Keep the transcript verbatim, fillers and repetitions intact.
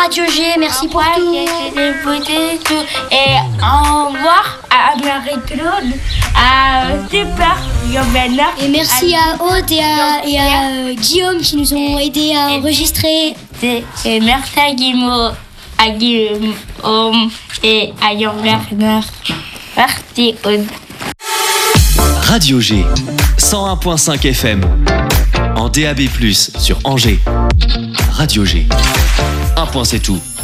Radio G, merci pour revoir, tout. j'ai tout. Et au revoir à Marie-Claude, à Super Bernard. Et merci à Aude et à, et à euh, Guillaume qui nous ont aidés à enregistrer. Et, et merci à Guillaume, à Guillaume et à Jean Bernard. Merci Aude. Radio G, cent un virgule cinq F M, en D A B plus, sur Angers. Radio G, un point c'est tout.